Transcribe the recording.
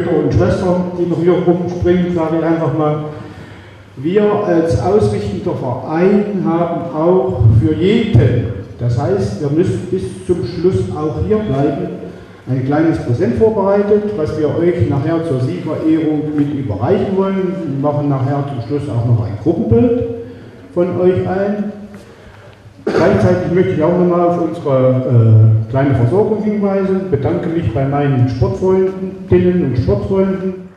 Brüder und Schwestern, die noch hier rumspringen, sage ich einfach mal. Wir als ausrichtender Verein haben auch für jeden, das heißt, wir müssen bis zum Schluss auch hier bleiben, ein kleines Präsent vorbereitet, was wir euch nachher zur Siegerehrung mit überreichen wollen. Wir machen nachher zum Schluss auch noch ein Gruppenbild von euch allen. Gleichzeitig möchte ich auch nochmal auf unsere kleine Versorgung hinweisen, bedanke mich bei meinen Sportfreundinnen und Sportfreunden,